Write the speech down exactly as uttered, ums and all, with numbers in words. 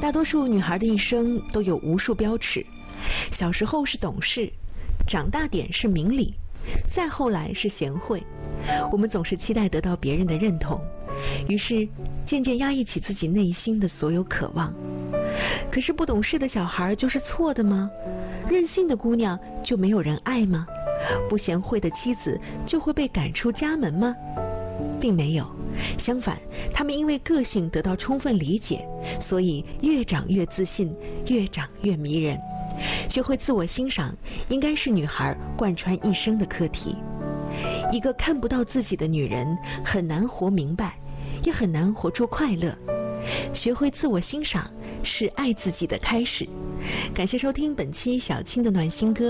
大多数女孩的一生都有无数标尺，小时候是懂事，长大点是明理，再后来是贤惠。我们总是期待得到别人的认同，于是渐渐压抑起自己内心的所有渴望。可是不懂事的小孩就是错的吗？任性的姑娘就没有人爱吗？不贤惠的妻子就会被赶出家门吗？并没有，相反，他们因为个性得到充分理解，所以越长越自信，越长越迷人。学会自我欣赏，应该是女孩贯穿一生的课题。一个看不到自己的女人，很难活明白，也很难活出快乐。学会自我欣赏，是爱自己的开始。感谢收听本期小青的暖心歌。